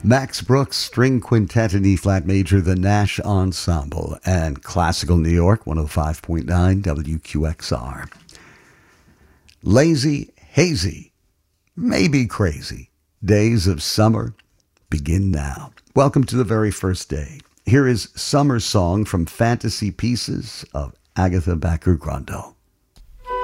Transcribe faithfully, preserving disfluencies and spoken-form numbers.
Max Brooks, String Quintet in E-flat major, the Nash Ensemble, and Classical New York, one oh five point nine W Q X R. Lazy, hazy, maybe crazy. Days of summer begin now. Welcome to the very first day. Here is Summer Song from Fantasy Pieces of Agatha Backer-Grundle.